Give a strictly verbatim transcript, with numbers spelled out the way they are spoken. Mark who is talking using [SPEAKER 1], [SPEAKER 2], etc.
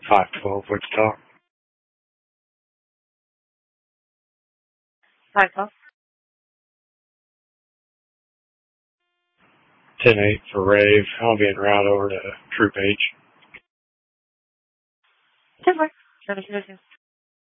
[SPEAKER 1] five twelve Wichita.
[SPEAKER 2] five twelve.
[SPEAKER 1] ten eight for Rave. I'll be en route over to Troop H.
[SPEAKER 2] ten four. seven two two.